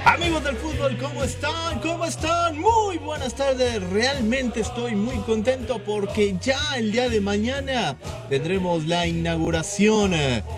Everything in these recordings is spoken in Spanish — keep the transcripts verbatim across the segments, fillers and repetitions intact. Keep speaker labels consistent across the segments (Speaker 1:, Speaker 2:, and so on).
Speaker 1: Amigos del fútbol, ¿cómo están? ¿Cómo están? Muy buenas tardes. Realmente estoy muy contento porque ya el día de mañana tendremos la inauguración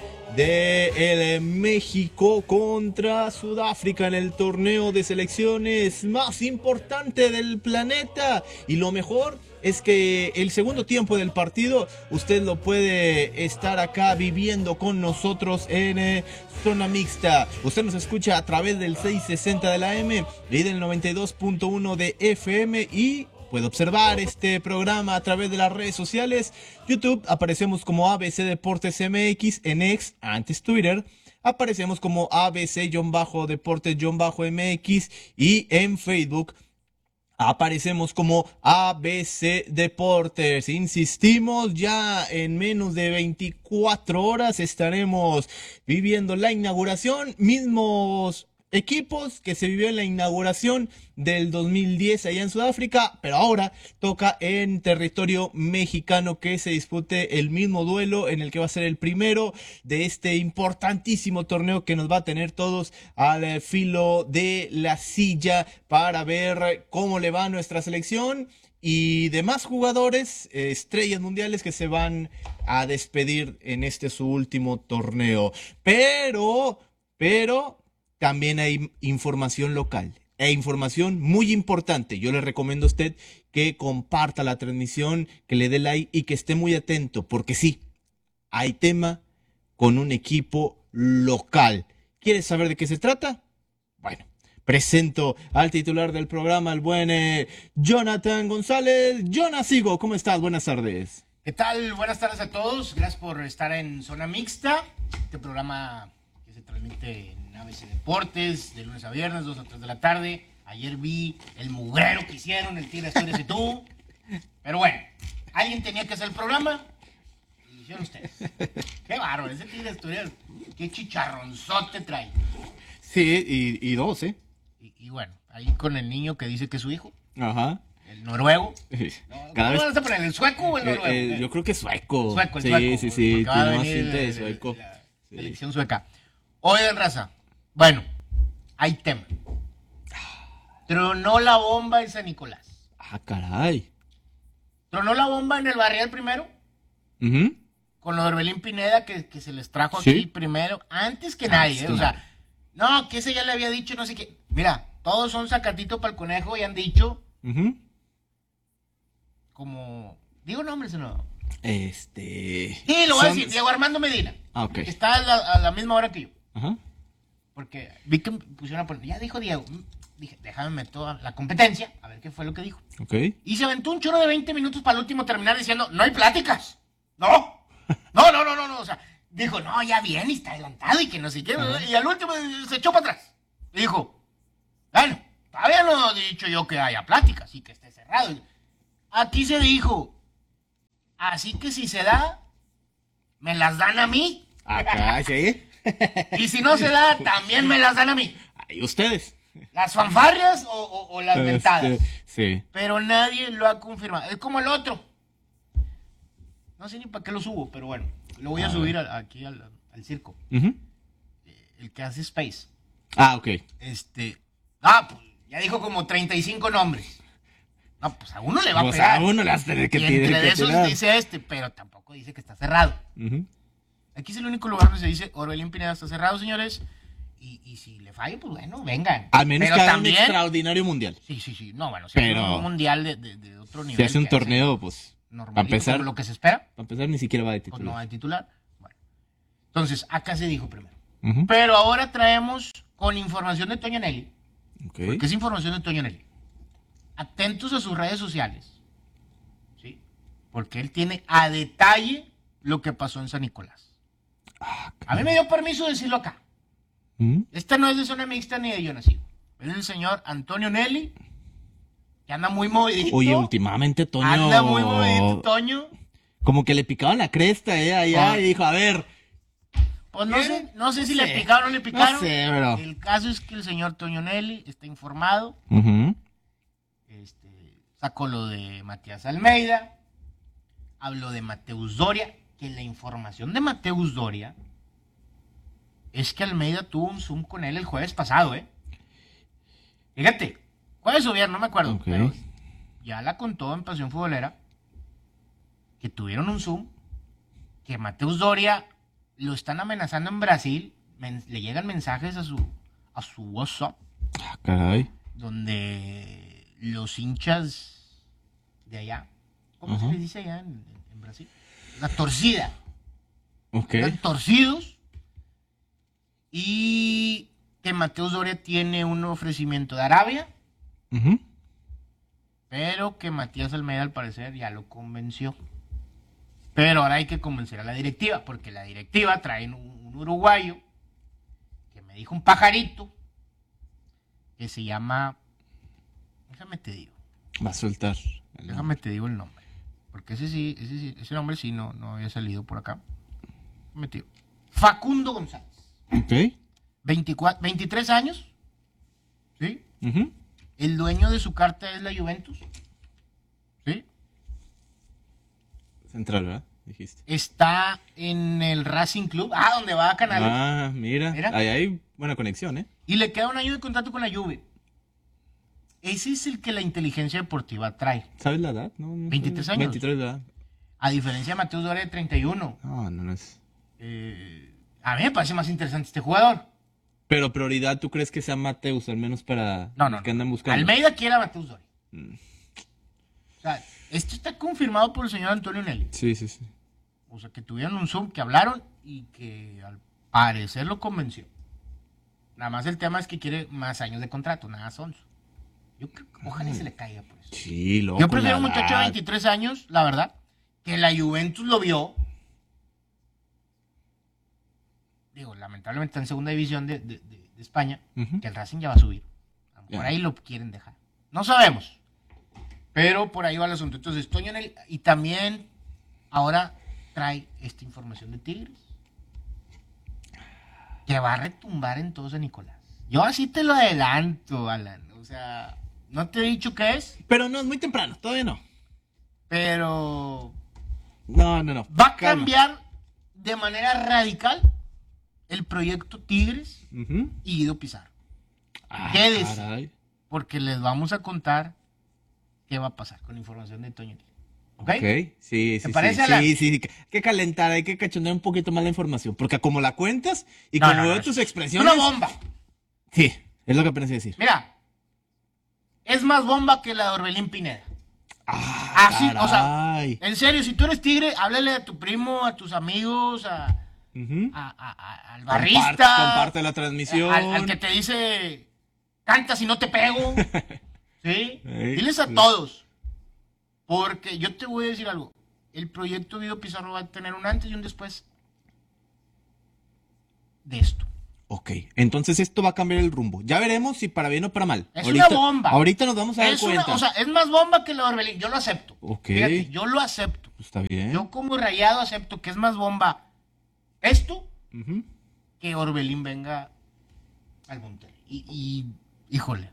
Speaker 1: de el México contra Sudáfrica en el torneo de selecciones más importante del planeta. Y lo mejor es que el segundo tiempo del partido usted lo puede estar acá viviendo con nosotros en eh, Zona Mixta. Usted nos escucha a través del seiscientos sesenta de la A M y del noventa y dos punto uno de F M y puede observar este programa a través de las redes sociales. YouTube, aparecemos como A B C Deportes M X, en X, antes Twitter. Aparecemos como A B C-Deportes-M X y en Facebook aparecemos como A B C Deportes. Insistimos, ya en menos de veinticuatro horas estaremos viviendo la inauguración. Mismos equipos que se vivió en la inauguración del dos mil diez allá en Sudáfrica, pero ahora toca en territorio mexicano que se dispute el mismo duelo en el que va a ser el primero de este importantísimo torneo que nos va a tener todos al filo de la silla para ver cómo le va a nuestra selección y demás jugadores, estrellas mundiales que se van a despedir en este su último torneo. Pero, pero también hay información local e información muy importante. Yo le recomiendo a usted que comparta la transmisión, que le dé like y que esté muy atento, porque sí, hay tema con un equipo local. ¿Quieres saber de qué se trata? Bueno, presento al titular del programa, el buen eh, Jonathan González. Jonas Sigo, ¿cómo estás? Buenas tardes.
Speaker 2: ¿Qué tal? Buenas tardes a todos. Gracias por estar en Zona Mixta, este programa que se transmite en A B C Deportes, de lunes a viernes, dos a tres de la tarde. Ayer vi el mugrero que hicieron, el Tigre Asturias y tú. Pero bueno, alguien tenía que hacer el programa y lo hicieron ustedes. Qué bárbaro, ese Tigre Asturias, qué chicharronzote trae.
Speaker 1: Sí, y, y dos, ¿eh?
Speaker 2: Y, y bueno, ahí con el niño que dice que es su hijo.
Speaker 1: Ajá.
Speaker 2: El noruego. No,
Speaker 1: Cada
Speaker 2: ¿Cómo
Speaker 1: vez...
Speaker 2: vas a poner? ¿El sueco o el noruego?
Speaker 1: Eh, eh, yo creo que es sueco.
Speaker 2: Sueco, el
Speaker 1: sí,
Speaker 2: sueco.
Speaker 1: Sí, sí, sí.
Speaker 2: Va a
Speaker 1: Tiene más
Speaker 2: venir
Speaker 1: cinta de
Speaker 2: el-
Speaker 1: sueco.
Speaker 2: la
Speaker 1: Sí.
Speaker 2: selección sueca. Oigan, raza. Bueno, hay tema. Tronó la bomba en San Nicolás.
Speaker 1: Ah, caray.
Speaker 2: Tronó la bomba en el Barrial primero,
Speaker 1: Ujú.
Speaker 2: con lo de Orbelín Pineda, que, que se les trajo
Speaker 1: Sí.
Speaker 2: aquí primero, antes que
Speaker 1: Antes
Speaker 2: nadie.
Speaker 1: que
Speaker 2: ¿eh? O sea, no, que ese ya le había dicho, no sé qué. Mira, todos son sacatito para el conejo y han dicho,
Speaker 1: Ujú.
Speaker 2: como. Digo nombres o no.
Speaker 1: Este...
Speaker 2: Sí, lo voy a
Speaker 1: son-
Speaker 2: decir, Diego Armando Medina.
Speaker 1: Ah, ok.
Speaker 2: Que está a la, a la misma hora que yo.
Speaker 1: Ajá.
Speaker 2: Porque vi que pusieron a poner, ya dijo Diego. Dije, déjame meter toda la competencia, a ver qué fue lo que dijo.
Speaker 1: Ok.
Speaker 2: Y se aventó un choro de veinte minutos para el último terminar diciendo, no hay pláticas. No. No, no, no, no, no. O sea, dijo, no, ya viene y está adelantado y que no sé qué.
Speaker 1: Ajá.
Speaker 2: Y al último se echó para atrás. Y dijo, bueno, todavía no he dicho yo que haya pláticas y que esté cerrado. Aquí se dijo, así que si se da, me las dan a mí.
Speaker 1: Acá, sí.
Speaker 2: Y si no se da, también me las dan a mí.
Speaker 1: Ahí ustedes.
Speaker 2: ¿Las fanfarrias o, o- o las mentadas?
Speaker 1: Este, sí.
Speaker 2: Pero nadie lo ha confirmado. Es como el otro. No sé ni para qué lo subo, pero bueno. Lo voy a,
Speaker 1: A
Speaker 2: subir
Speaker 1: ver.
Speaker 2: a- aquí al, al circo.
Speaker 1: Ujú.
Speaker 2: El que hace Space.
Speaker 1: Ah, ok.
Speaker 2: Este. Ah, pues ya dijo como treinta y cinco nombres. No, pues a uno le va a
Speaker 1: Pues
Speaker 2: pegar.
Speaker 1: a uno le vas a tener que
Speaker 2: y
Speaker 1: tirar.
Speaker 2: entre
Speaker 1: que
Speaker 2: de esos
Speaker 1: tirar.
Speaker 2: dice este, pero tampoco dice que está cerrado.
Speaker 1: Ujú.
Speaker 2: Aquí es el único lugar donde se dice Orbelín Pineda está cerrado, señores. Y, y si le falla, pues bueno, vengan.
Speaker 1: Al menos
Speaker 2: pero
Speaker 1: que haga
Speaker 2: también,
Speaker 1: un extraordinario mundial.
Speaker 2: Sí, sí, sí. No, bueno, si hace
Speaker 1: Pero-
Speaker 2: un mundial de, de, de otro nivel.
Speaker 1: Si hace un
Speaker 2: que
Speaker 1: torneo, pues.
Speaker 2: normalito,
Speaker 1: Para empezar,
Speaker 2: como lo que se espera,
Speaker 1: para empezar, ni siquiera va de
Speaker 2: pues no
Speaker 1: titular.
Speaker 2: hay titular. Bueno. Entonces, acá se dijo primero.
Speaker 1: Ujú.
Speaker 2: Pero ahora traemos con información de Toño Nelly,
Speaker 1: Ok.
Speaker 2: porque es información de Toño Nelly. Atentos a sus redes sociales, ¿sí? Porque él tiene a detalle lo que pasó en San Nicolás.
Speaker 1: Ah,
Speaker 2: A mí me dio permiso de decirlo acá.
Speaker 1: ¿Mm?
Speaker 2: Esta no es de Zona Mixta ni de Yo Nací. Es el señor Antonio Nelly, que anda muy movidito.
Speaker 1: Oye, últimamente Toño.
Speaker 2: Anda muy movidito, Toño.
Speaker 1: Como que le picaban la cresta, eh, allá,
Speaker 2: Ah.
Speaker 1: y dijo, a ver.
Speaker 2: Pues no sé, no sé si
Speaker 1: No
Speaker 2: le
Speaker 1: sé.
Speaker 2: picaron o no le picaron.
Speaker 1: No sé, pero-
Speaker 2: El caso es que el señor Toño Nelly está informado.
Speaker 1: Ujú.
Speaker 2: Este, sacó lo de Matías Almeida. Habló de Mateus Doria. Que la información de Mateus Doria es que Almeida tuvo un Zoom con él el jueves pasado, ¿eh? Fíjate, ¿cuál es su bien? No me acuerdo.
Speaker 1: Ok.
Speaker 2: Pero ya la contó en Pasión Futbolera que tuvieron un Zoom, que Mateus Doria lo están amenazando en Brasil. Men- le llegan mensajes a su, a su WhatsApp
Speaker 1: Ah, caray.
Speaker 2: donde los hinchas de allá, ¿cómo
Speaker 1: Ajá.
Speaker 2: se les dice allá en, en- en Brasil? La torcida.
Speaker 1: Ok.
Speaker 2: Están torcidos y que Mateus Doria tiene un ofrecimiento de Arabia,
Speaker 1: Ujú.
Speaker 2: pero que Matías Almeida al parecer ya lo convenció. Pero ahora hay que convencer a la directiva, porque la directiva trae un, un uruguayo que me dijo un pajarito que se llama, déjame te digo,
Speaker 1: Va a soltar. el
Speaker 2: déjame
Speaker 1: nombre.
Speaker 2: te digo el nombre, porque ese sí, ese, sí, ese nombre sí no, no había salido por acá. Déjame te digo. Facundo González,
Speaker 1: Ok.
Speaker 2: veinticuatro, veintitrés años, ¿sí?
Speaker 1: Ujú.
Speaker 2: El dueño de su carta es la Juventus, ¿sí?
Speaker 1: Central, ¿verdad? Dijiste.
Speaker 2: Está en el Racing Club, ah, donde va a Canales,
Speaker 1: Ah, mira.
Speaker 2: Mira.
Speaker 1: Ahí hay buena conexión, ¿eh?
Speaker 2: y le queda un año de contrato con la Juve. Ese es el que la inteligencia deportiva trae.
Speaker 1: ¿Sabes la edad? No, no sé.
Speaker 2: veintitrés años.
Speaker 1: veintitrés de edad.
Speaker 2: A diferencia de Mateus Doria de treinta y uno.
Speaker 1: No, no, no es.
Speaker 2: Eh, a mí me parece más interesante este jugador.
Speaker 1: Pero prioridad, ¿tú crees que sea Mateus, al menos para
Speaker 2: No,
Speaker 1: los
Speaker 2: no.
Speaker 1: que andan
Speaker 2: no.
Speaker 1: buscando?
Speaker 2: Almeida quiere a Mateus Doria.
Speaker 1: Mm.
Speaker 2: O sea, esto está confirmado por el señor Antonio Nelly.
Speaker 1: Sí, sí, sí.
Speaker 2: O sea, que tuvieron un Zoom, que hablaron y que al parecer lo convenció. Nada más el tema es que quiere más años de contrato, nada sonso. Yo creo que ojalá y se le caiga por eso.
Speaker 1: Sí, loco.
Speaker 2: Yo prefiero
Speaker 1: la
Speaker 2: un muchacho de
Speaker 1: edad.
Speaker 2: veintitrés años, la verdad, que la Juventus lo vio. Digo, lamentablemente está en segunda división de, de- de- de España,
Speaker 1: Ujú.
Speaker 2: que el Racing ya va a subir. A lo mejor
Speaker 1: Ya.
Speaker 2: ahí lo quieren dejar. No sabemos. Pero por ahí va el asunto. Entonces, Toño en el, y también ahora trae esta información de Tigres. Que va a retumbar en todo San Nicolás. Yo así te lo adelanto, Alan. O sea, no te he dicho qué es,
Speaker 1: Pero no, es muy temprano, todavía no.
Speaker 2: pero
Speaker 1: No, no, no.
Speaker 2: va a
Speaker 1: Calma.
Speaker 2: cambiar de manera radical el proyecto Tigres
Speaker 1: Ujú.
Speaker 2: y Guido Pizarro.
Speaker 1: Ah,
Speaker 2: Quédese.
Speaker 1: caray.
Speaker 2: Porque les vamos a contar qué va a pasar con información de Toño. ¿Ok?
Speaker 1: Ok, sí, sí,
Speaker 2: ¿Te
Speaker 1: sí.
Speaker 2: parece, Alan?
Speaker 1: Sí, sí, sí. Hay que calentar, hay que cachondear un poquito más la información. Porque como la cuentas y
Speaker 2: No,
Speaker 1: como
Speaker 2: no, no,
Speaker 1: veo
Speaker 2: es
Speaker 1: tus
Speaker 2: Una
Speaker 1: expresiones.
Speaker 2: bomba.
Speaker 1: Sí, es lo que pensé decir.
Speaker 2: Mira, es más bomba que la de Orbelín Pineda.
Speaker 1: Ah,
Speaker 2: Así, o sea,
Speaker 1: caray.
Speaker 2: en serio, si tú eres tigre, háblale a tu primo, a tus amigos, a,
Speaker 1: Ujú.
Speaker 2: a- a- a- al
Speaker 1: Comparte-
Speaker 2: barrista.
Speaker 1: comparte la transmisión.
Speaker 2: Al, al que te dice, canta si no te pego. ¿Sí?
Speaker 1: Ey,
Speaker 2: Diles a
Speaker 1: sí.
Speaker 2: todos. Porque yo te voy a decir algo. El proyecto Guido Pizarro va a tener un antes y un después de esto.
Speaker 1: Ok, entonces esto va a cambiar el rumbo. Ya veremos si para bien o para mal.
Speaker 2: Es
Speaker 1: ahorita,
Speaker 2: una bomba.
Speaker 1: Ahorita nos vamos a dar
Speaker 2: Es una-
Speaker 1: cuenta.
Speaker 2: o sea, es más bomba que la de Orbelín. Yo lo acepto.
Speaker 1: Ok.
Speaker 2: Fíjate, yo lo acepto.
Speaker 1: Está bien.
Speaker 2: Yo como rayado acepto que es más bomba esto
Speaker 1: Ujú.
Speaker 2: que Orbelín venga al Monterrey. Y, y híjole.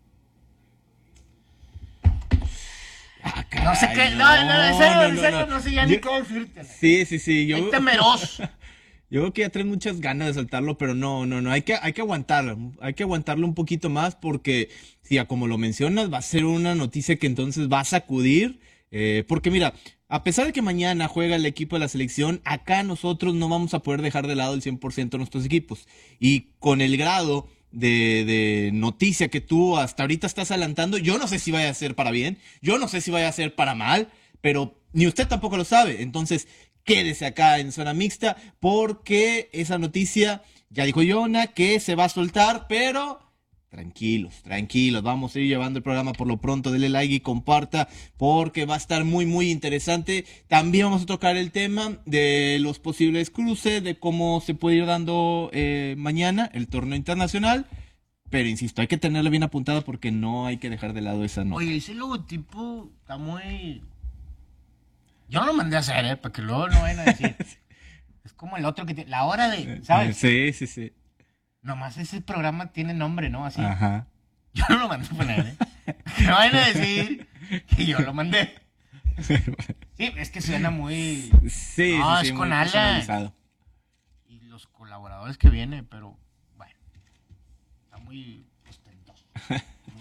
Speaker 1: Ah,
Speaker 2: No sé
Speaker 1: caray,
Speaker 2: qué. No, no, en serio, en serio, no, sé ya ni
Speaker 1: Yo-
Speaker 2: cómo decirte.
Speaker 1: Sí, sí, sí. Yo,
Speaker 2: Estoy temeroso.
Speaker 1: yo creo que ya traes muchas ganas de soltarlo, pero no, no, no. Hay que, hay que aguantarlo. Hay que aguantarlo un poquito más porque, sí, a como lo mencionas, va a ser una noticia que entonces va a sacudir. eh, porque mira, a pesar de que mañana juega el equipo de la selección, acá nosotros no vamos a poder dejar de lado el cien por ciento de nuestros equipos. Y con el grado de, de noticia que tú hasta ahorita estás adelantando, yo no sé si vaya a ser para bien, yo no sé si vaya a ser para mal, pero ni usted tampoco lo sabe. Entonces, quédese acá en Zona Mixta porque esa noticia, ya dijo Yona, que se va a soltar, pero tranquilos, tranquilos, vamos a ir llevando el programa por lo pronto, dele like y comparta porque va a estar muy muy interesante. También vamos a tocar el tema de los posibles cruces, de cómo se puede ir dando eh, mañana el torneo internacional, pero insisto, hay que tenerlo bien apuntado porque no hay que dejar de lado esa nota.
Speaker 2: Oye, ese logotipo está muy... Yo no lo mandé a hacer, ¿eh? Para que luego no vayan a decir. Es como el otro que tiene... La hora de... ¿Sabes?
Speaker 1: Sí, sí, sí.
Speaker 2: Nomás ese programa tiene nombre, ¿no? Así.
Speaker 1: Ajá.
Speaker 2: Yo no lo mandé a poner, ¿eh? Que no vayan a decir que yo lo mandé. Sí, es que suena muy...
Speaker 1: Sí,
Speaker 2: No,
Speaker 1: sí,
Speaker 2: es
Speaker 1: sí,
Speaker 2: con
Speaker 1: muy
Speaker 2: Alan.
Speaker 1: personalizado.
Speaker 2: Y los colaboradores que vienen, pero... Bueno. Está muy ostentoso.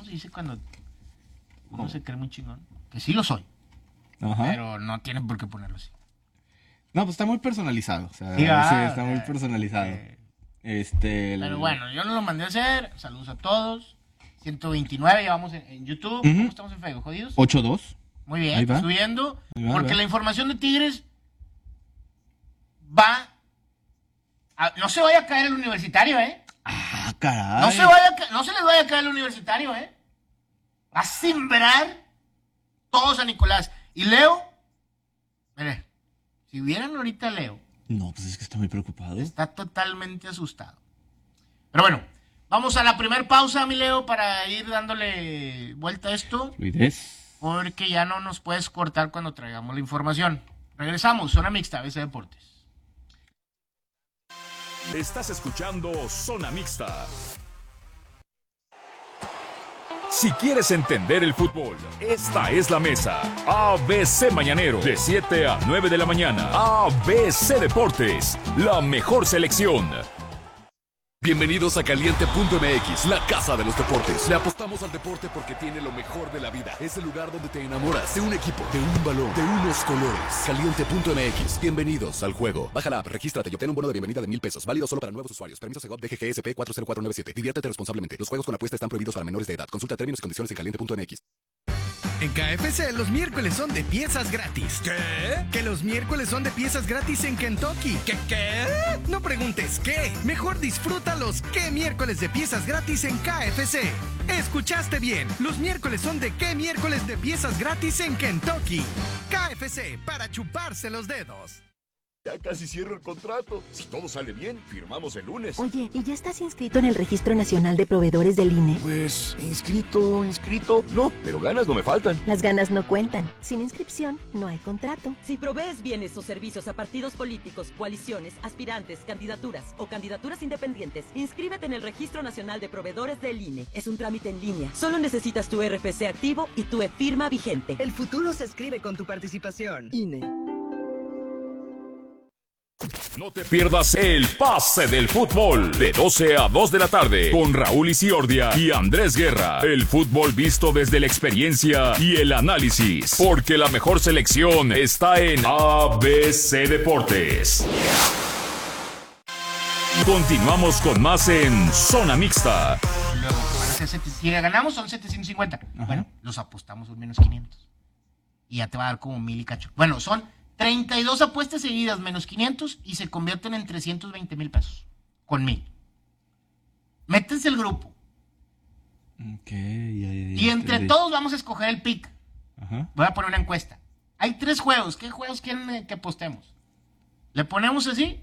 Speaker 2: se dice cuando uno se cree muy chingón? Que sí lo soy.
Speaker 1: Ajá.
Speaker 2: Pero no tienen por qué ponerlo así.
Speaker 1: No, pues está muy personalizado. O sea,
Speaker 2: Sí,
Speaker 1: sí,
Speaker 2: ah,
Speaker 1: está muy
Speaker 2: eh,
Speaker 1: personalizado.
Speaker 2: eh,
Speaker 1: Este. el-
Speaker 2: Pero bueno, yo no lo mandé a hacer. Saludos a todos. ciento veintinueve llevamos en, en YouTube.
Speaker 1: Ujú.
Speaker 2: ¿Cómo estamos en Facebook, jodidos?
Speaker 1: ocho dos.
Speaker 2: Muy bien,
Speaker 1: Ahí va.
Speaker 2: subiendo.
Speaker 1: Ahí va,
Speaker 2: porque
Speaker 1: ahí va.
Speaker 2: la información de Tigres va. a- no se vaya a caer el universitario, ¿eh?
Speaker 1: Ah, caray.
Speaker 2: No se, vaya a ca- no se les vaya a caer el universitario, ¿eh? Va a sembrar todos a Nicolás. Y Leo, mire, si vieran ahorita a Leo,
Speaker 1: No, pues es que está muy preocupado.
Speaker 2: está totalmente asustado. Pero bueno, vamos a la primer pausa, mi Leo, para ir dándole vuelta a esto.
Speaker 1: Fluidez.
Speaker 2: Porque ya no nos puedes cortar cuando traigamos la información. Regresamos, Zona Mixta, A B C Deportes.
Speaker 3: Estás escuchando Zona Mixta. Si quieres entender el fútbol, esta es la mesa. A B C Mañanero, de siete a nueve de la mañana. A B C Deportes, la mejor selección.
Speaker 4: Bienvenidos a Caliente punto M X, la casa de los deportes. Le apostamos al deporte porque tiene lo mejor de la vida. Es el lugar donde te enamoras de un equipo, de un balón, de unos colores. Caliente punto M X, bienvenidos al juego. Baja la app, regístrate y obtén un bono de bienvenida de mil pesos. Válido solo para nuevos usuarios. Permiso Segov D G G S P cuatro cero cuatro nueve siete. Diviértete responsablemente. Los juegos con apuesta están prohibidos para menores de edad. Consulta términos y condiciones en caliente punto M X.
Speaker 5: En K F C los miércoles son de piezas gratis. ¿Qué? Que los miércoles son de piezas gratis en Kentucky. ¿Qué qué? No preguntes qué. Mejor disfruta los qué miércoles de piezas gratis en K F C. Escuchaste bien. Los miércoles son de qué miércoles de piezas gratis en Kentucky. K F C para chuparse los dedos.
Speaker 3: Ya casi cierro el contrato. Si todo sale bien, firmamos el lunes.
Speaker 6: Oye, ¿y ya estás inscrito en el Registro Nacional de Proveedores del I N E?
Speaker 3: Pues, inscrito, inscrito. No, pero ganas no me faltan.
Speaker 6: Las ganas no cuentan. Sin inscripción, no hay contrato.
Speaker 7: Si provees bienes o servicios a partidos políticos, coaliciones, aspirantes, candidaturas o candidaturas independientes, inscríbete en el Registro Nacional de Proveedores del I N E. Es un trámite en línea. Solo necesitas tu R F C activo y tu e-firma vigente.
Speaker 8: El futuro se escribe con tu participación. I N E.
Speaker 3: No te pierdas el pase del fútbol de doce a dos de la tarde con Raúl Isiordia y Andrés Guerra. El fútbol visto desde la experiencia y el análisis, porque la mejor selección está en A B C Deportes. Continuamos con más en Zona Mixta.
Speaker 2: Luego, van a ser sete- si ganamos son setecientos cincuenta.
Speaker 1: Ajá.
Speaker 2: Bueno, los apostamos un menos quinientos. Y ya te va a dar como mil y cacho. Bueno, son treinta y dos apuestas seguidas menos quinientos y se convierten en trescientos veinte mil pesos. Con mil. Métense el grupo.
Speaker 1: Ok, ya, ya, ya,
Speaker 2: Y entre
Speaker 1: entendí.
Speaker 2: todos vamos a escoger el pick.
Speaker 1: Ajá.
Speaker 2: Voy a poner una encuesta. Hay tres juegos. ¿Qué juegos quieren eh, que apostemos? Le ponemos así.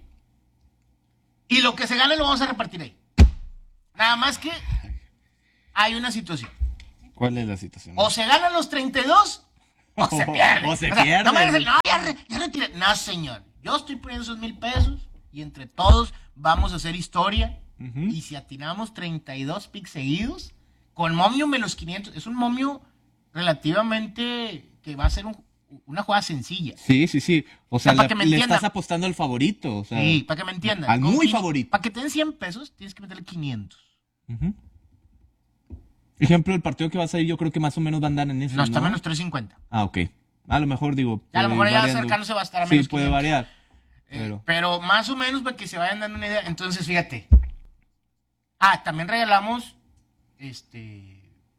Speaker 2: Y lo que se gane lo vamos a repartir ahí. Nada más que hay una situación.
Speaker 1: ¿Cuál es la situación?
Speaker 2: O se ganan los treinta y dos o se pierden.
Speaker 1: O se
Speaker 2: sea,
Speaker 1: pierden.
Speaker 2: No, me digas, no, ya, re- ya retiré. No, señor. Yo estoy poniendo esos mil pesos y entre todos vamos a hacer historia.
Speaker 1: Ujú.
Speaker 2: Y si atinamos treinta y dos picks seguidos, con momio menos quinientos, es un momio relativamente que va a ser un- una jugada sencilla.
Speaker 1: Sí, sí, sí. O sea,
Speaker 2: Ah, para
Speaker 1: la-
Speaker 2: que me
Speaker 1: le
Speaker 2: entiendan.
Speaker 1: estás apostando al favorito. O sea,
Speaker 2: Sí, para que me entiendan.
Speaker 1: Al
Speaker 2: Con
Speaker 1: muy
Speaker 2: quin-
Speaker 1: favorito.
Speaker 2: Para que te den cien pesos, tienes que meterle quinientos.
Speaker 1: Ujú. Ejemplo, el partido que vas a ir, yo creo que más o menos va a andar en eso.
Speaker 2: No, está
Speaker 1: ¿no?
Speaker 2: menos trescientos cincuenta.
Speaker 1: Ah, ok. A lo mejor digo.
Speaker 2: Ya, a lo
Speaker 1: puede
Speaker 2: mejor
Speaker 1: ir
Speaker 2: ya
Speaker 1: variando.
Speaker 2: cercano se va a estar a
Speaker 1: Sí,
Speaker 2: menos
Speaker 1: puede
Speaker 2: quinientos.
Speaker 1: variar.
Speaker 2: Eh,
Speaker 1: Pero.
Speaker 2: pero más o menos para que se vayan dando una idea. Entonces, fíjate. Ah, también regalamos este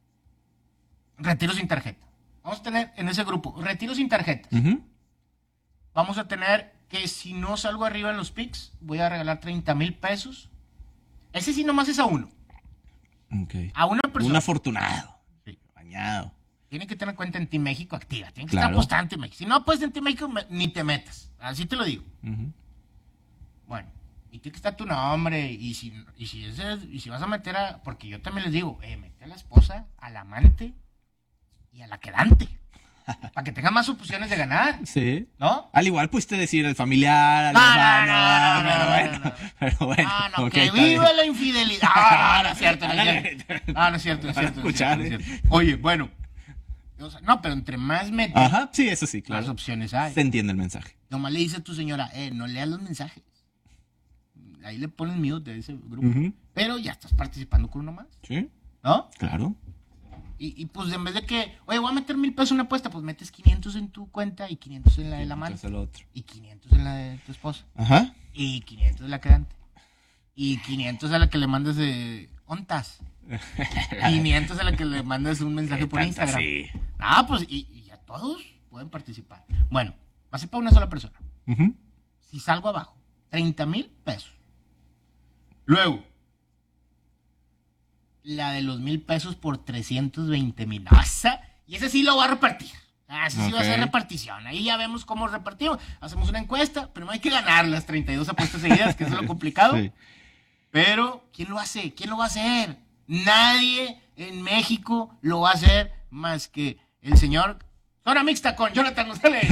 Speaker 2: retiros sin tarjeta. Vamos a tener en ese grupo retiros sin tarjetas.
Speaker 1: Ujú.
Speaker 2: Vamos a tener que si no salgo arriba en los picks, voy a regalar treinta mil pesos. Ese sí nomás es a uno.
Speaker 1: Ok.
Speaker 2: A una persona.
Speaker 1: Un afortunado.
Speaker 2: Sí.
Speaker 1: Bañado.
Speaker 2: Tiene que tener cuenta en Team México activa. Tiene que
Speaker 1: Claro.
Speaker 2: estar apostando en Team México. Si no apuestas en Team México, me- ni te metas. Así te lo digo.
Speaker 1: Ujú.
Speaker 2: Bueno, y tiene que estar tu nombre. Y si, y si, ese- y si vas a meter a. Porque yo también les digo, eh, mete a la esposa, al amante y a la quedante. Para que tenga más opciones de ganar.
Speaker 1: Sí.
Speaker 2: ¿No?
Speaker 1: Al igual pudiste decir el familiar, al
Speaker 2: No,
Speaker 1: hermano,
Speaker 2: no, no, no,
Speaker 1: pero
Speaker 2: no,
Speaker 1: bueno,
Speaker 2: no, no.
Speaker 1: pero bueno.
Speaker 2: Ah, no,
Speaker 1: ok,
Speaker 2: que
Speaker 1: está bien.
Speaker 2: viva la infidelidad. Ah, no es cierto, no es cierto. Ah, no es cierto, no es
Speaker 1: Para
Speaker 2: cierto. no es
Speaker 1: escuchar,
Speaker 2: cierto, no es
Speaker 1: ¿eh?
Speaker 2: cierto. Oye, bueno. O sea, no, pero entre más metes,
Speaker 1: Ajá, sí, eso sí,
Speaker 2: más
Speaker 1: claro.
Speaker 2: opciones hay.
Speaker 1: Se entiende el mensaje.
Speaker 2: Nomás le dice a tu señora, eh, no leas los mensajes. Ahí le pones mute de ese grupo.
Speaker 1: Ujú.
Speaker 2: Pero ya estás participando con uno más,
Speaker 1: Sí,
Speaker 2: ¿no?
Speaker 1: claro.
Speaker 2: Y, y pues en vez de que, oye, voy a meter mil pesos en una apuesta, pues metes quinientos en tu cuenta y quinientos en la de la mano.
Speaker 1: El otro.
Speaker 2: Y quinientos en la de tu esposa.
Speaker 1: Ajá.
Speaker 2: Y quinientos en la quedante. Y quinientos a la que le mandes de ontas. quinientos a la que le mandes un mensaje por Instagram.
Speaker 1: Sí.
Speaker 2: Ah, pues, y, y ya todos pueden participar. Bueno, va a ser para una sola persona.
Speaker 1: Uh-huh.
Speaker 2: Si salgo abajo, treinta mil pesos. Luego, la de los mil pesos por trescientos veinte mil. Y ese sí lo va a repartir. Ah, ese sí va a ser repartición. Ahí ya vemos cómo repartimos. Hacemos una encuesta, pero no hay que ganar las treinta y dos apuestas seguidas, que es lo complicado. Sí. Pero, ¿quién lo hace? ¿Quién lo va a hacer? Nadie en México lo va a hacer más que el señor Zona Mixta con Jonathan González.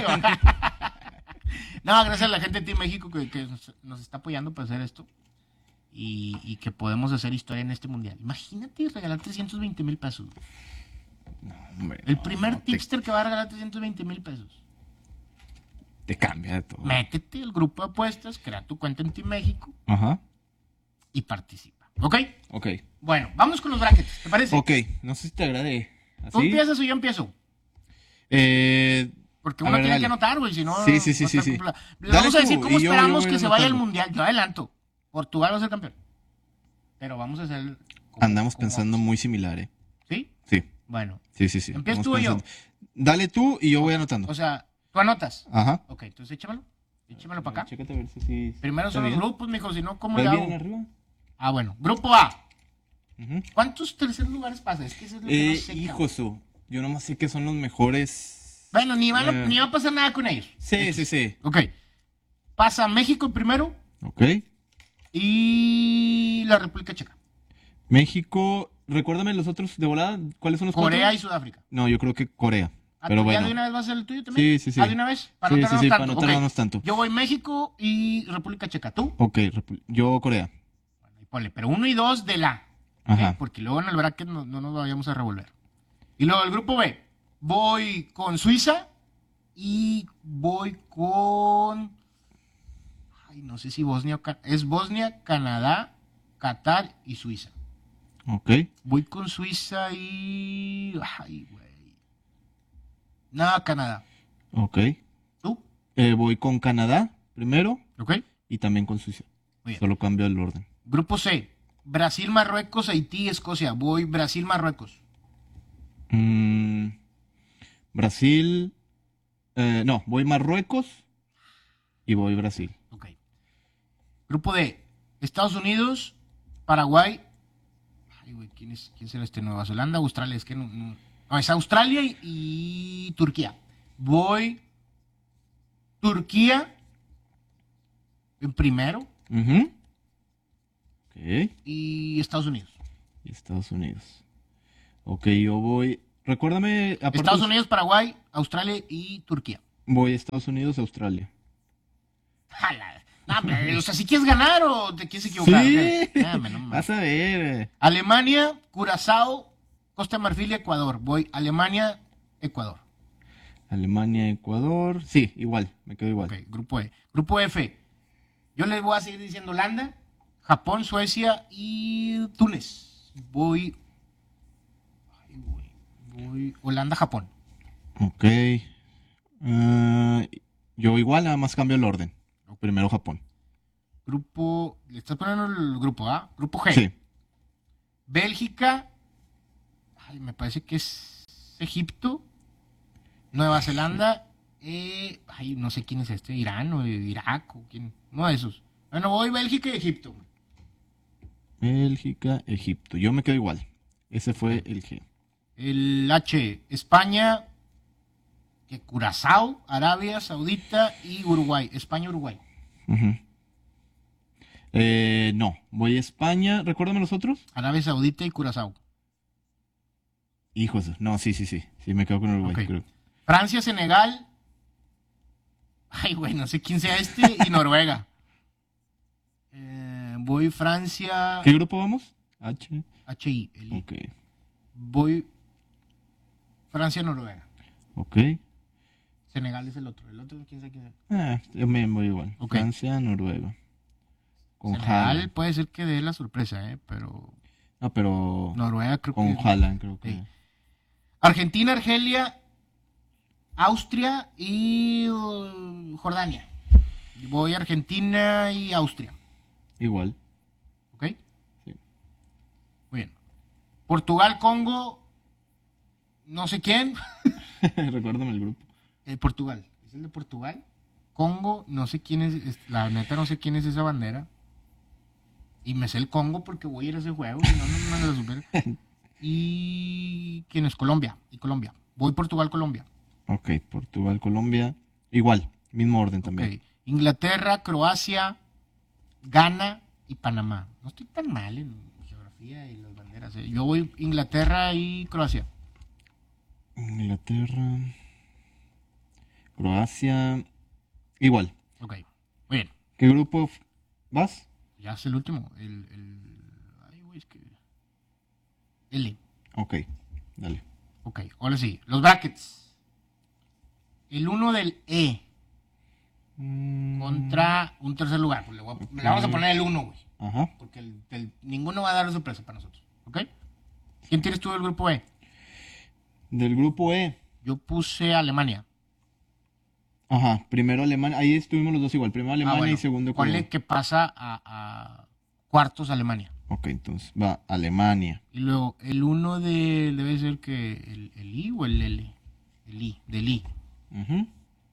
Speaker 2: No, gracias a la gente de Team México que, que nos, nos está apoyando para hacer esto. Y, y que podemos hacer historia en este mundial. Imagínate regalar trescientos veinte mil pesos.
Speaker 1: No, hombre,
Speaker 2: el
Speaker 1: no,
Speaker 2: primer
Speaker 1: no te...
Speaker 2: tipster que va a regalar trescientos veinte mil pesos.
Speaker 1: Te cambia de todo.
Speaker 2: Métete al grupo de apuestas, crea tu cuenta en Team México.
Speaker 1: Ajá.
Speaker 2: Y participa. ¿Ok?
Speaker 1: Ok.
Speaker 2: Bueno, vamos con los brackets, ¿te parece?
Speaker 1: Ok, no sé si te agrade. ¿Así?
Speaker 2: ¿Tú empiezas o yo empiezo?
Speaker 1: Eh...
Speaker 2: Porque uno ver, tiene dale. que anotar, güey, si no...
Speaker 1: Sí, sí, sí,
Speaker 2: no
Speaker 1: sí, sí.
Speaker 2: Le vamos a decir cómo esperamos yo, yo que se vaya al mundial. Yo adelanto. Portugal va a ser campeón. Pero vamos a hacer...
Speaker 1: Como, Andamos como pensando vamos. muy similar, ¿eh?
Speaker 2: ¿Sí?
Speaker 1: Sí.
Speaker 2: Bueno.
Speaker 1: Sí, sí, sí.
Speaker 2: ¿Empiezas tú o yo?
Speaker 1: Dale tú y yo voy anotando.
Speaker 2: O sea, ¿tú anotas?
Speaker 1: Ajá.
Speaker 2: Ok, entonces échamelo. Échamelo para acá.
Speaker 1: Chécate a ver si... si
Speaker 2: Primero son
Speaker 1: bien.
Speaker 2: los grupos, mijo, si no, ¿cómo le hago?
Speaker 1: arriba?
Speaker 2: Ah, bueno. Grupo A.
Speaker 1: Uh-huh.
Speaker 2: ¿Cuántos terceros lugares pasa? Es que eso es lo que
Speaker 1: eh,
Speaker 2: no sé.
Speaker 1: Hijo su. Yo nomás sé que son los mejores...
Speaker 2: Bueno, ni, van a, eh... ni va a pasar nada con ellos.
Speaker 1: Sí, X. sí, sí.
Speaker 2: Ok. Pasa México primero.
Speaker 1: Ok.
Speaker 2: Y la República Checa.
Speaker 1: México, recuérdame los otros de volada, ¿cuáles son los
Speaker 2: Corea
Speaker 1: cuatro?
Speaker 2: y Sudáfrica.
Speaker 1: No, yo creo que Corea.
Speaker 2: ¿A
Speaker 1: pero bueno.
Speaker 2: ¿Ya de una vez va a ser el tuyo también?
Speaker 1: Sí, sí, sí.
Speaker 2: ¿Ah, de una vez? Para
Speaker 1: sí,
Speaker 2: no
Speaker 1: sí, sí,
Speaker 2: tanto.
Speaker 1: para no tardarnos okay. tanto.
Speaker 2: Yo voy México y República Checa. ¿Tú?
Speaker 1: Ok, yo Corea.
Speaker 2: Bueno, y ponle, pero uno y dos de la.
Speaker 1: Ajá.
Speaker 2: ¿Okay? Porque luego en el bracket no, no nos vayamos a revolver. Y luego el grupo B. Voy con Suiza y voy con... Ay, no sé si Bosnia o... Can... Es Bosnia, Canadá, Qatar y Suiza.
Speaker 1: Ok.
Speaker 2: Voy con Suiza y... Ay, güey. Nada, Canadá.
Speaker 1: Ok.
Speaker 2: ¿Tú?
Speaker 1: Eh, voy con Canadá primero.
Speaker 2: Ok.
Speaker 1: Y también con Suiza. Solo cambio el orden.
Speaker 2: Grupo C. Brasil, Marruecos, Haití, Escocia. Voy Brasil, Marruecos.
Speaker 1: Mm, Brasil... Eh, no, voy Marruecos y voy Brasil.
Speaker 2: Ok. Grupo D. Estados Unidos, Paraguay... Ay, güey, ¿quién, es, ¿quién será este? Nueva Zelanda, Australia, es que no... no... No, es Australia y, y Turquía. Voy Turquía en primero.
Speaker 1: Uh-huh. Ok.
Speaker 2: Y Estados Unidos.
Speaker 1: Y Estados Unidos. Ok, yo voy... Recuérdame...
Speaker 2: Estados de... Unidos, Paraguay, Australia y Turquía.
Speaker 1: Voy a Estados Unidos, Australia.
Speaker 2: Jala. No, pero, o sea, si quieres ganar o te quieres equivocar.
Speaker 1: Sí.
Speaker 2: ¿Eh? Dame, no,
Speaker 1: vas a ver.
Speaker 2: Alemania, Curazao, Costa de Marfil y Ecuador. Voy Alemania, Ecuador.
Speaker 1: Alemania, Ecuador. Sí, igual, me quedo igual.
Speaker 2: Ok, grupo E. Grupo F. Yo les voy a seguir diciendo Holanda, Japón, Suecia y Túnez. Voy... Ay, voy, voy Holanda, Japón.
Speaker 1: Ok. Uh, yo igual, nada más cambio el orden. Primero Japón.
Speaker 2: Grupo... ¿Le estás poniendo el grupo A? Grupo G.
Speaker 1: Sí.
Speaker 2: Bélgica... Ay, me parece que es Egipto, Nueva Zelanda, eh, ay, no sé quién es este, Irán o Irak o quién, no de esos. Bueno, voy Bélgica y Egipto.
Speaker 1: Bélgica, Egipto. Yo me quedo igual. Ese fue el G.
Speaker 2: El H, España, que Curazao, Arabia Saudita y Uruguay. España, Uruguay.
Speaker 1: Uh-huh. eh, no, voy a España. Recuérdame los otros.
Speaker 2: Arabia Saudita y Curazao.
Speaker 1: Hijos, no, sí, sí, sí. Sí, me quedo con Uruguay,
Speaker 2: okay.
Speaker 1: creo.
Speaker 2: Francia, Senegal. Ay, güey, no sé quién sea este. Y Noruega. Eh, voy Francia.
Speaker 1: ¿Qué grupo vamos? H.
Speaker 2: H I. El I.
Speaker 1: Ok.
Speaker 2: Voy Francia, Noruega.
Speaker 1: Ok.
Speaker 2: Senegal es el otro. El otro, quién sabe quién es.
Speaker 1: Ah, yo me voy igual.
Speaker 2: Okay.
Speaker 1: Francia, Noruega.
Speaker 2: Con Senegal Jal. Puede ser que dé la sorpresa, ¿eh? Pero...
Speaker 1: No, pero
Speaker 2: Noruega creo
Speaker 1: con
Speaker 2: que...
Speaker 1: Haaland, creo que.
Speaker 2: Sí. Argentina, Argelia, Austria y uh, Jordania. Voy a Argentina y Austria.
Speaker 1: Igual.
Speaker 2: ¿Ok?
Speaker 1: Sí.
Speaker 2: Muy bien. Portugal, Congo, no sé quién.
Speaker 1: Recuérdame el grupo.
Speaker 2: Eh, Portugal. ¿Es el de Portugal? Congo, no sé quién es, es- la neta no sé quién es esa bandera. Y me sé el Congo porque voy a ir a ese juego, si no, no me lo supero. Y ¿quién es? Colombia. Y Colombia. Voy Portugal, Colombia.
Speaker 1: Ok, Portugal, Colombia. Igual, mismo orden también.
Speaker 2: Ok. Inglaterra, Croacia, Ghana y Panamá. No estoy tan mal en geografía y las banderas. ¿eh? Yo voy Inglaterra y Croacia.
Speaker 1: Inglaterra. Croacia. Igual.
Speaker 2: Ok. Muy bien.
Speaker 1: ¿Qué grupo f- vas?
Speaker 2: Ya es el último. El, el... Ay, güey, es que... L.
Speaker 1: Ok, dale.
Speaker 2: Ok, ahora sí. Los brackets. El uno del E contra un tercer lugar. Pues le, voy a- le vamos a poner el uno, güey.
Speaker 1: Ajá.
Speaker 2: Porque el, el- ninguno va a dar sorpresa para nosotros. ¿Ok? ¿Quién tienes tú del grupo E?
Speaker 1: Del grupo E.
Speaker 2: Yo puse Alemania.
Speaker 1: Ajá, primero Alemania. Ahí estuvimos los dos igual. Primero Alemania
Speaker 2: Ah, bueno.
Speaker 1: y segundo
Speaker 2: Ponle
Speaker 1: Corea.
Speaker 2: que pasa a, a cuartos Alemania.
Speaker 1: Ok, entonces va Alemania.
Speaker 2: Y luego el uno de... Debe ser que el, el I o el L. El I, del I.
Speaker 1: Ujú.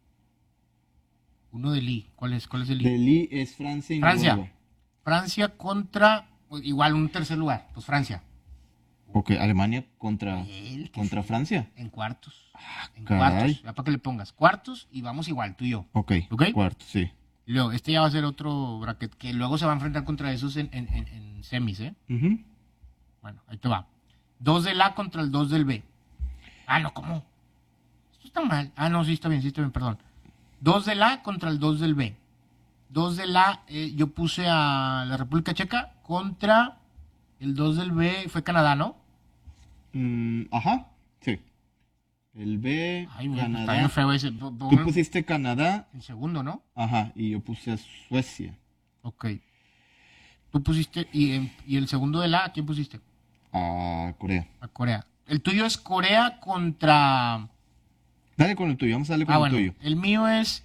Speaker 2: Uno del I. ¿Cuál es, cuál es el I?
Speaker 1: Del I es Francia y
Speaker 2: Francia.
Speaker 1: Noruega.
Speaker 2: Francia contra... pues, igual un tercer lugar. Pues Francia.
Speaker 1: Ok, Alemania contra,
Speaker 2: El que
Speaker 1: contra
Speaker 2: sí.
Speaker 1: Francia.
Speaker 2: En cuartos. en
Speaker 1: caray.
Speaker 2: cuartos. Ya para que le pongas cuartos y vamos igual, tú y yo.
Speaker 1: Ok,
Speaker 2: ¿Ok?
Speaker 1: cuarto, sí.
Speaker 2: Y luego, este ya va a ser otro bracket que luego se va a enfrentar contra esos en, en, en, en semis, ¿eh?
Speaker 1: Ujú.
Speaker 2: Bueno, ahí te va. Dos del A contra el dos del B. Ah, no, ¿cómo? Esto está mal. Ah, no, sí está bien, sí está bien, perdón. Dos del A contra el dos del B. Dos del A, eh, yo puse a la República Checa contra el dos del B, fue Canadá, ¿no?
Speaker 1: Mm, ajá, sí. El B,
Speaker 2: Ay, güey, está
Speaker 1: Canadá.
Speaker 2: bien feo ese. Po-
Speaker 1: Tú
Speaker 2: pongan
Speaker 1: pusiste Canadá,
Speaker 2: el segundo, ¿no?
Speaker 1: ajá, y yo puse a Suecia.
Speaker 2: Ok. Tú pusiste, y, en- y el segundo del A, ¿a quién pusiste?
Speaker 1: A Corea.
Speaker 2: A Corea. El tuyo es Corea contra...
Speaker 1: Dale con el tuyo, vamos a darle con
Speaker 2: Ah,
Speaker 1: el
Speaker 2: bueno,
Speaker 1: tuyo.
Speaker 2: el mío es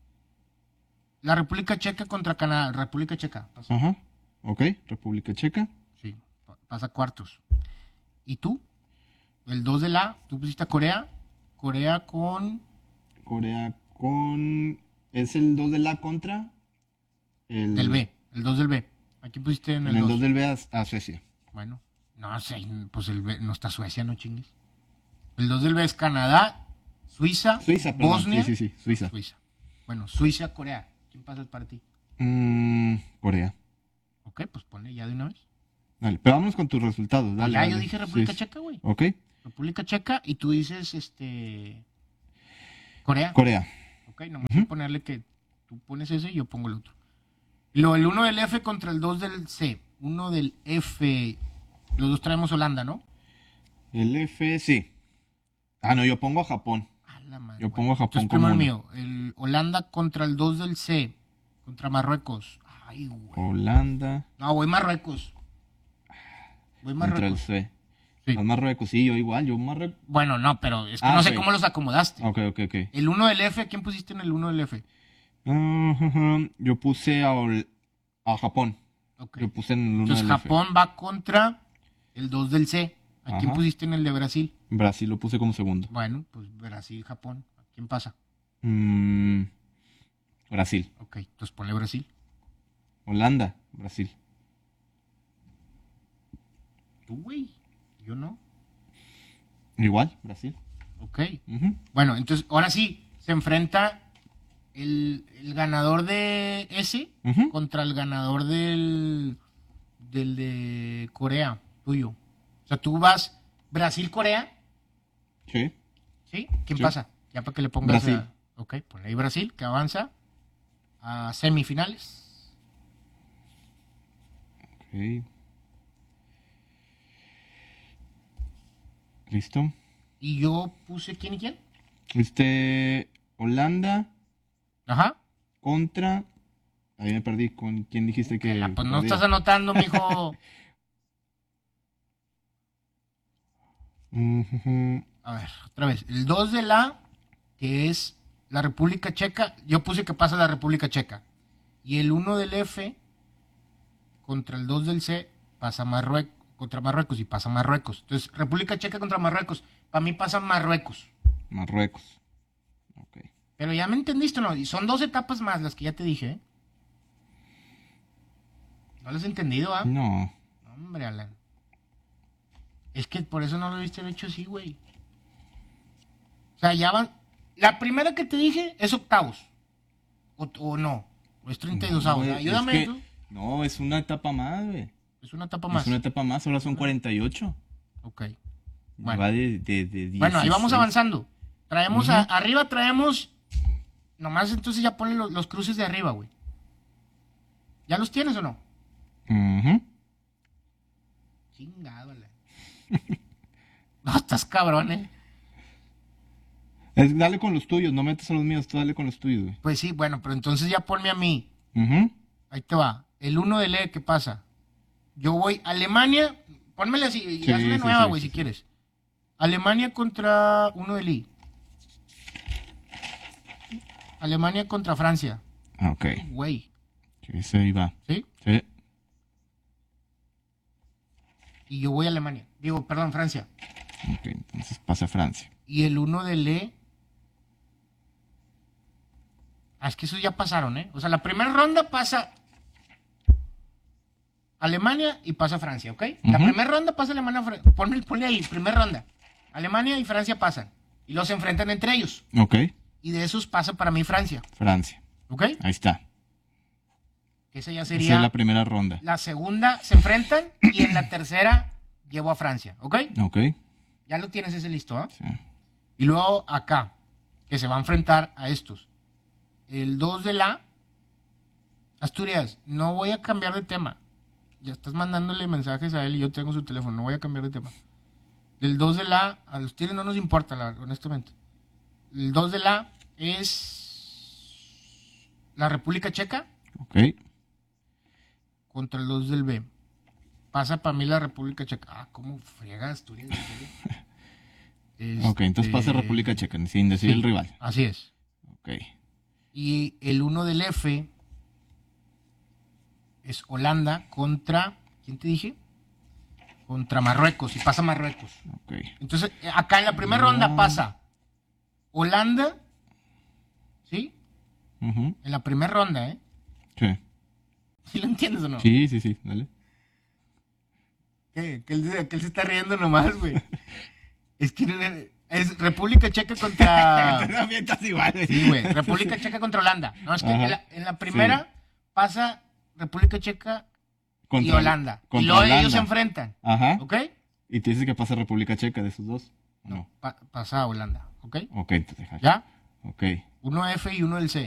Speaker 2: la República Checa contra Canadá. República Checa. Pasa.
Speaker 1: Ajá, ok, República Checa.
Speaker 2: Sí, pa- pasa cuartos. ¿Y tú? El dos del A, tú pusiste a Corea. Corea con...
Speaker 1: Corea con... ¿Es el dos del A contra? El,
Speaker 2: Del B, el dos del B. Aquí pusiste en
Speaker 1: En
Speaker 2: el
Speaker 1: el
Speaker 2: dos.
Speaker 1: dos del B a, a Suecia.
Speaker 2: Bueno, no sé, pues el B, no está Suecia, no chingues. El dos del B es Canadá, Suiza,
Speaker 1: Suiza, perdón.
Speaker 2: Bosnia,
Speaker 1: Sí, sí, sí, Suiza.
Speaker 2: Suiza. Bueno, Suiza, Corea. ¿Quién pasa para ti?
Speaker 1: Mm, Corea.
Speaker 2: Ok, pues ponle ya de una vez.
Speaker 1: Dale, pero vámonos con tus resultados. Dale,
Speaker 2: ya
Speaker 1: dale.
Speaker 2: yo dije República
Speaker 1: Sí,
Speaker 2: Checa, güey.
Speaker 1: Ok,
Speaker 2: República Checa y tú dices, este... Corea.
Speaker 1: Corea.
Speaker 2: Ok, nomás hay que ponerle que tú pones ese y yo pongo el otro. Lo, el uno del F contra el dos del C. Uno del F. Los dos traemos Holanda, ¿no?
Speaker 1: El F, sí. Ah, no, yo pongo a Japón.
Speaker 2: A la madre,
Speaker 1: Yo
Speaker 2: güey.
Speaker 1: pongo a Japón
Speaker 2: Entonces, primero
Speaker 1: como
Speaker 2: el
Speaker 1: uno.
Speaker 2: mío. El Holanda contra el dos del C. Contra Marruecos. Ay, güey.
Speaker 1: Holanda
Speaker 2: No, voy Marruecos. Voy
Speaker 1: contra el
Speaker 2: Marruecos.
Speaker 1: C.
Speaker 2: Sí.
Speaker 1: Al Marruecos, sí, yo igual, yo Marruecos.
Speaker 2: Bueno, no, pero es que
Speaker 1: Ah,
Speaker 2: no sé
Speaker 1: ok.
Speaker 2: cómo los acomodaste.
Speaker 1: Ok, ok, ok.
Speaker 2: El uno del F, ¿quién pusiste en el uno del F?
Speaker 1: Ajá, yo puse a, Hol- a Japón.
Speaker 2: Ok.
Speaker 1: Yo puse en el uno
Speaker 2: Entonces
Speaker 1: del F.
Speaker 2: Japón va contra el dos del C. ¿A quién
Speaker 1: Ajá.
Speaker 2: pusiste en el de Brasil?
Speaker 1: Brasil lo puse como segundo.
Speaker 2: Bueno, pues Brasil, Japón. ¿A quién pasa?
Speaker 1: Mm, Brasil.
Speaker 2: Ok, entonces ponle Brasil.
Speaker 1: Holanda, Brasil.
Speaker 2: Tú, güey. Yo no.
Speaker 1: Igual, Brasil.
Speaker 2: Ok.
Speaker 1: Ujú.
Speaker 2: Bueno, entonces ahora sí, se enfrenta el, el ganador de ese
Speaker 1: Ujú.
Speaker 2: contra el ganador del, del de Corea, tuyo. O sea, tú vas Brasil-Corea,
Speaker 1: Sí.
Speaker 2: ¿sí? ¿Quién
Speaker 1: Sí.
Speaker 2: pasa? Ya para que le pongas
Speaker 1: Brasil.
Speaker 2: a- ok, ponle ahí Brasil, que avanza a semifinales.
Speaker 1: Ok. ¿Listo?
Speaker 2: Y yo puse quién y quién.
Speaker 1: Este, Holanda
Speaker 2: Ajá.
Speaker 1: contra... Ahí me perdí. ¿Con quién dijiste que...?
Speaker 2: La- pues no
Speaker 1: perdía?
Speaker 2: estás anotando, mijo.
Speaker 1: Ujú.
Speaker 2: A ver, otra vez. El dos del A, que es la República Checa. Yo puse que pasa la República Checa. Y el uno del F contra el dos del C pasa Marruecos, contra Marruecos y pasa Marruecos. Entonces, República Checa contra Marruecos. Para mí pasa Marruecos.
Speaker 1: Marruecos. Ok.
Speaker 2: Pero ya me entendiste, ¿no? Y son dos etapas más las que ya te dije, ¿eh? ¿No las has entendido, ah?
Speaker 1: No.
Speaker 2: Hombre, Alan. Es que por eso no lo viste hecho así, güey. O sea, ya van... La primera que te dije es octavos. O, o no. O es treinta y dos avos.
Speaker 1: güey,
Speaker 2: Ayúdame.
Speaker 1: es que-
Speaker 2: tú.
Speaker 1: No, es una etapa más, güey.
Speaker 2: Es una etapa más.
Speaker 1: Es una etapa más, ahora son cuarenta y ocho.
Speaker 2: Ok.
Speaker 1: Bueno.
Speaker 2: Bueno.
Speaker 1: Va de, de, de
Speaker 2: Bueno, ahí vamos
Speaker 1: dieciséis.
Speaker 2: avanzando. Traemos
Speaker 1: Ujú.
Speaker 2: a- arriba, traemos... Nomás entonces ya ponle los, los cruces de arriba, güey. ¿Ya los tienes o no?
Speaker 1: Ujú.
Speaker 2: Chingado, Alan. No, estás cabrón, ¿eh?
Speaker 1: Es- dale con los tuyos, no metas a los míos, tú dale con los tuyos, güey.
Speaker 2: Pues sí, bueno, pero entonces ya ponme a mí.
Speaker 1: Ujú.
Speaker 2: Ahí te va. El uno del E, ¿qué pasa? Yo voy Alemania, pónmele así, y
Speaker 1: Sí,
Speaker 2: haz una
Speaker 1: sí,
Speaker 2: nueva,
Speaker 1: sí,
Speaker 2: güey,
Speaker 1: sí,
Speaker 2: si
Speaker 1: sí.
Speaker 2: quieres. Alemania contra uno del I. Alemania contra Francia.
Speaker 1: Ah, ok.
Speaker 2: Güey,
Speaker 1: Sí, ese ahí va.
Speaker 2: ¿sí?
Speaker 1: Sí.
Speaker 2: Y yo voy a Alemania. Digo, perdón, Francia.
Speaker 1: Ok, entonces pasa Francia.
Speaker 2: Y el uno del E... Ah, es que esos ya pasaron, ¿eh? O sea, la primera ronda pasa Alemania y pasa Francia, ¿ok? La
Speaker 1: Ujú.
Speaker 2: primera ronda pasa Alemania, Fran- ponle, ponle ahí, primera ronda. Alemania y Francia pasan. Y los enfrentan entre ellos.
Speaker 1: Ok,
Speaker 2: Y de esos pasa para mí Francia,
Speaker 1: Francia.
Speaker 2: ¿ok?
Speaker 1: Ahí está.
Speaker 2: Esa ya
Speaker 1: Esa
Speaker 2: sería
Speaker 1: es la primera ronda.
Speaker 2: la segunda, se enfrentan y en la tercera llevo a Francia, ¿ok?
Speaker 1: Ok.
Speaker 2: Ya lo tienes ese listo, ¿ah?
Speaker 1: Sí.
Speaker 2: Y luego acá, que se va a enfrentar a estos. El dos de la Asturias, no voy a cambiar de tema. Ya estás mandándole mensajes a él y yo tengo su teléfono, no voy a cambiar de tema. El dos de la, a los tigres no nos importa, la, honestamente. El dos de la es la República Checa
Speaker 1: Ok.
Speaker 2: contra el dos del B. Pasa para mí la República Checa. Ah, cómo friega Asturias. ¿En serio?
Speaker 1: Ok, entonces pasa
Speaker 2: Este,
Speaker 1: República Checa, sin decir
Speaker 2: sí,
Speaker 1: el rival.
Speaker 2: Así es.
Speaker 1: Ok.
Speaker 2: Y el uno del F es Holanda contra, ¿quién te dije? Contra Marruecos, y pasa Marruecos.
Speaker 1: Ok.
Speaker 2: Entonces, eh, acá en la primera
Speaker 1: No.
Speaker 2: ronda pasa Holanda, ¿sí?
Speaker 1: Ujú.
Speaker 2: En la primera ronda, ¿eh?
Speaker 1: Sí.
Speaker 2: ¿Sí lo entiendes o no?
Speaker 1: Sí, sí, sí, dale.
Speaker 2: ¿Qué? Que él, se- que él se está riendo nomás, güey. Es que no- es República Checa contra...
Speaker 1: También estás igual, güey.
Speaker 2: Sí, güey. República Checa contra Holanda. No, es que
Speaker 1: Ajá.
Speaker 2: en la, en la primera
Speaker 1: Sí.
Speaker 2: pasa República Checa
Speaker 1: Contra-
Speaker 2: y Holanda.
Speaker 1: contra
Speaker 2: y luego
Speaker 1: Holanda.
Speaker 2: ellos se enfrentan.
Speaker 1: Ajá.
Speaker 2: ¿Ok?
Speaker 1: Y te dice que pasa República Checa de esos dos. ¿O no?
Speaker 2: Pa- pasa a Holanda. ¿Ok?
Speaker 1: Ok, entonces deja.
Speaker 2: ¿Ya?
Speaker 1: Ok.
Speaker 2: Uno F y uno del C.